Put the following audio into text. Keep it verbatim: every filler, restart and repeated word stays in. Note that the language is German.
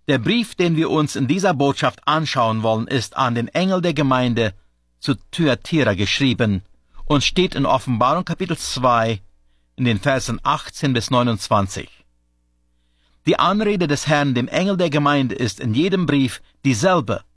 Der Brief, den wir uns in dieser Botschaft anschauen wollen, ist an den Engel der Gemeinde zu Thyatira geschrieben und steht in Offenbarung Kapitel zwei in den Versen achtzehn bis neunundzwanzig. Die Anrede des Herrn dem Engel der Gemeinde ist in jedem Brief dieselbe